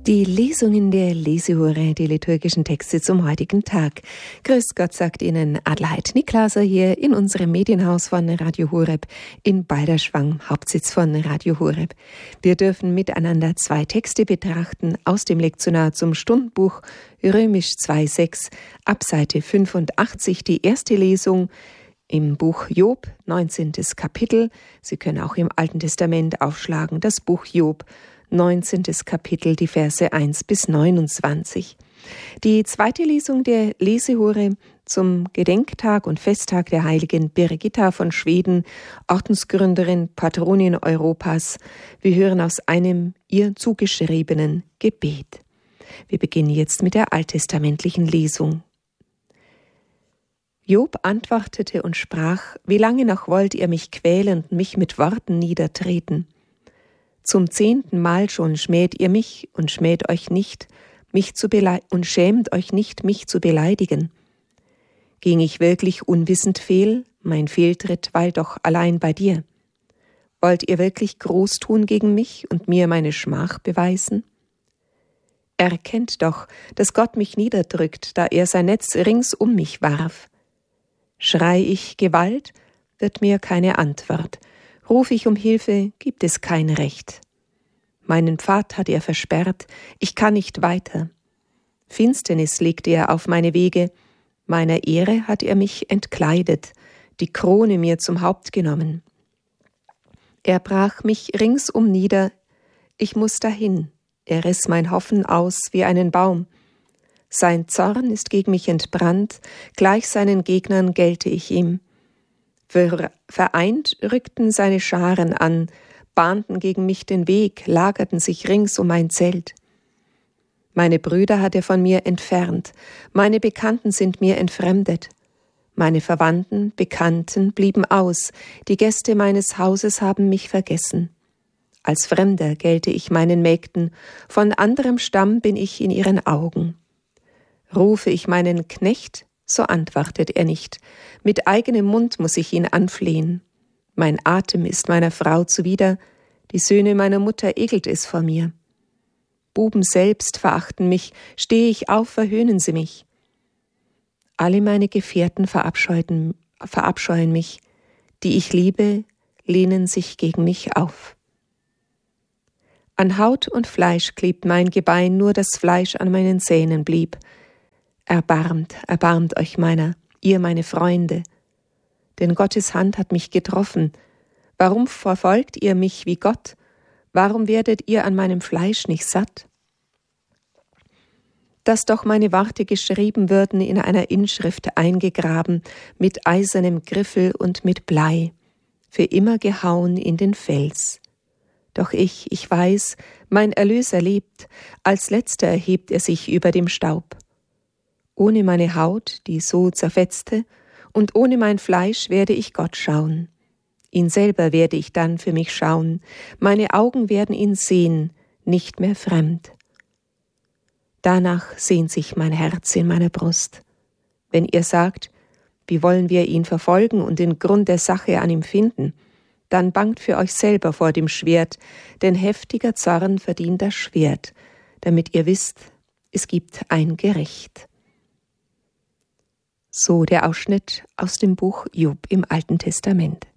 Die Lesungen der Lesehure, die liturgischen Texte zum heutigen Tag. Grüß Gott, sagt Ihnen Adelheid Niklaser hier in unserem Medienhaus von Radio Horeb in Balderschwang, Hauptsitz von Radio Horeb. Wir dürfen miteinander 2 Texte betrachten aus dem Lektionar zum Stundenbuch Römisch 2,6 ab Seite 85, die erste Lesung im Buch Job, 19. Kapitel. Sie können auch im Alten Testament aufschlagen, das Buch Job, 19. Kapitel, die Verse 1 bis 29. Die zweite Lesung der Lesehure zum Gedenktag und Festtag der heiligen Birgitta von Schweden, Ordensgründerin, Patronin Europas. Wir hören aus einem ihr zugeschriebenen Gebet. Wir beginnen jetzt mit der alttestamentlichen Lesung. Job antwortete und sprach: Wie lange noch wollt ihr mich quälen und mich mit Worten niedertreten? Zum 10. Mal schon schmäht ihr mich und schmäht euch nicht, und schämt euch nicht, mich zu beleidigen. Ging ich wirklich unwissend fehl, mein Fehltritt weilt doch allein bei dir. Wollt ihr wirklich groß tun gegen mich und mir meine Schmach beweisen? Erkennt doch, dass Gott mich niederdrückt, da er sein Netz rings um mich warf. Schrei ich Gewalt, wird mir keine Antwort. Ruf ich um Hilfe, gibt es kein Recht. Meinen Pfad hat er versperrt, ich kann nicht weiter. Finsternis legt er auf meine Wege, meiner Ehre hat er mich entkleidet, die Krone mir zum Haupt genommen. Er brach mich ringsum nieder, ich muß dahin, er riss mein Hoffen aus wie einen Baum. Sein Zorn ist gegen mich entbrannt, gleich seinen Gegnern gelte ich ihm. Vereint rückten seine Scharen an, bahnten gegen mich den Weg, lagerten sich rings um mein Zelt. Meine Brüder hat er von mir entfernt, meine Bekannten sind mir entfremdet. Meine Verwandten, Bekannten blieben aus, die Gäste meines Hauses haben mich vergessen. Als Fremder gelte ich meinen Mägden, von anderem Stamm bin ich in ihren Augen. Rufe ich meinen Knecht, so antwortet er nicht. Mit eigenem Mund muss ich ihn anflehen. Mein Atem ist meiner Frau zuwider, die Söhne meiner Mutter ekelt es vor mir. Buben selbst verachten mich, stehe ich auf, verhöhnen sie mich. Alle meine Gefährten verabscheuen mich, die ich liebe, lehnen sich gegen mich auf. An Haut und Fleisch klebt mein Gebein, nur das Fleisch an meinen Zähnen blieb. Erbarmt euch meiner, ihr meine Freunde. Denn Gottes Hand hat mich getroffen. Warum verfolgt ihr mich wie Gott? Warum werdet ihr an meinem Fleisch nicht satt? Dass doch meine Worte geschrieben würden, in einer Inschrift eingegraben, mit eisernem Griffel und mit Blei, für immer gehauen in den Fels. Doch ich weiß, mein Erlöser lebt, als letzter erhebt er sich über dem Staub. Ohne meine Haut, die so zerfetzte, und ohne mein Fleisch werde ich Gott schauen. Ihn selber werde ich dann für mich schauen, meine Augen werden ihn sehen, nicht mehr fremd. Danach sehnt sich mein Herz in meiner Brust. Wenn ihr sagt, wie wollen wir ihn verfolgen und den Grund der Sache an ihm finden, dann bangt für euch selber vor dem Schwert, denn heftiger Zorn verdient das Schwert, damit ihr wisst, es gibt ein Gericht. So der Ausschnitt aus dem Buch Job im Alten Testament.